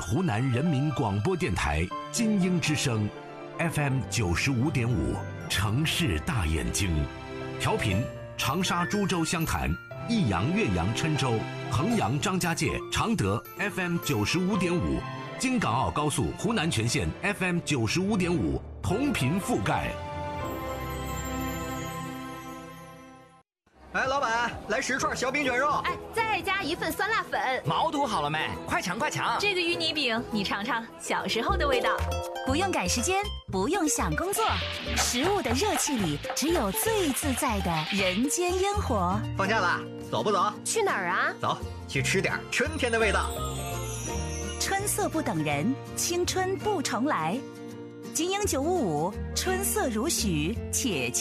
湖南人民广播电台金鹰之声 FM 95.5，城市大眼睛，调频长沙、株洲、湘潭、益阳、岳阳、郴州、衡阳、张家界、常德 FM 95.5，京港澳高速湖南全线 FM 95.5，同频覆盖。 哎，老板，来10串小饼卷肉。 哎，再加1份酸辣粉。 毛肚好了没？快抢快抢！ 这个芋泥饼，你尝尝小时候的味道。 不用赶时间，不用想工作，食物的热气里只有最自在的人间烟火。 放假了，走不走？ 去哪儿啊？ 走，去吃点春天的味道。 春色不等人，青春不重来。金鹰955，春色如许，且